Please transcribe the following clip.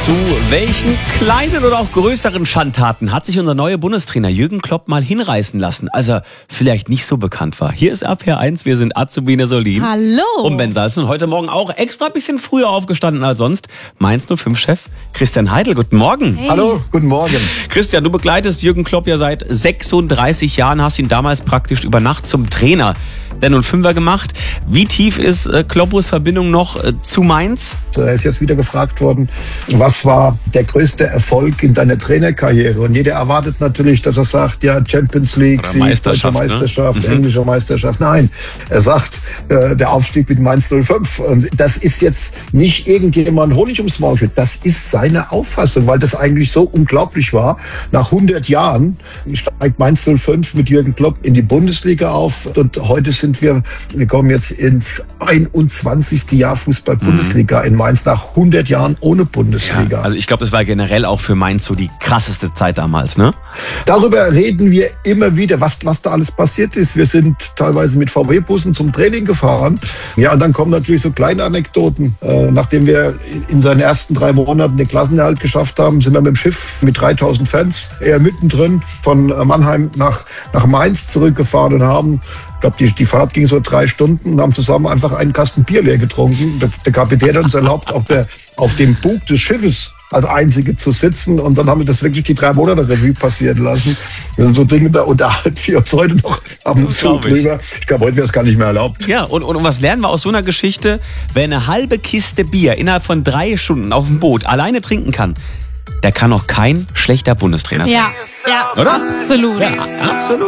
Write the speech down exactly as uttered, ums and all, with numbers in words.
Zu welchen kleinen oder auch größeren Schandtaten hat sich unser neuer Bundestrainer Jürgen Klopp mal hinreißen lassen, als er vielleicht nicht so bekannt war? Hier ist R P R eins, wir sind Azubine Solin. Hallo. Und Ben Salzen. Und heute Morgen auch extra ein bisschen früher aufgestanden als sonst. Mainz null fünf-Chef Christian Heidel. Guten Morgen. Hey. Hallo, guten Morgen. Christian, du begleitest Jürgen Klopp ja seit sechsunddreißig Jahren, hast ihn damals praktisch über Nacht zum Trainer der null fünfer gemacht. Wie tief ist äh, Kloppos Verbindung noch äh, zu Mainz? Er ist jetzt wieder gefragt worden, was war der größte Erfolg in deiner Trainerkarriere? Und jeder erwartet natürlich, dass er sagt, ja, Champions League, Oder Sieg, Meisterschaft, deutsche Meisterschaft, ne? Mhm. englische Meisterschaft. Nein, er sagt, äh, der Aufstieg mit Mainz null fünf. Und das ist jetzt nicht irgendjemand Honig ums Maul führt. Das ist seine Auffassung, weil das eigentlich so unglaublich war. Nach hundert Jahren steigt Mainz null fünf mit Jürgen Klopp in die Bundesliga auf. Und heute sind wir, wir kommen jetzt ins einundzwanzigste Jahr Fußball-Bundesliga in Mainz nach hundert Jahren ohne Bundesliga. Ja, also ich glaube, das war generell auch für Mainz so die krasseste Zeit damals, ne? Darüber reden wir immer wieder, was, was da alles passiert ist. Wir sind teilweise mit V W-Bussen zum Training gefahren. Ja, und dann kommen natürlich so kleine Anekdoten. Äh, nachdem wir in seinen ersten drei Monaten den Klassenerhalt geschafft haben, sind wir mit dem Schiff mit dreitausend Fans eher mittendrin von Mannheim nach, nach Mainz zurückgefahren und haben, ich glaube, die, die Fahrt ging so drei Stunden und haben zusammen einfach einen Kasten Bier leer getrunken. Der, der Kapitän hat uns erlaubt, auf, der, auf dem Bug des Schiffes als Einzige zu sitzen. Und dann haben wir das wirklich die drei Monate Revue passieren lassen. Wir sind so Dinge, da unterhalten wir uns heute noch ab und zu drüber. Ich glaube, heute wäre es gar nicht mehr erlaubt. Ja, und, und, und was lernen wir aus so einer Geschichte? Wer eine halbe Kiste Bier innerhalb von drei Stunden auf dem Boot alleine trinken kann, der kann auch kein schlechter Bundestrainer sein. Ja, ja, Oder? absolut. Ja, absolut.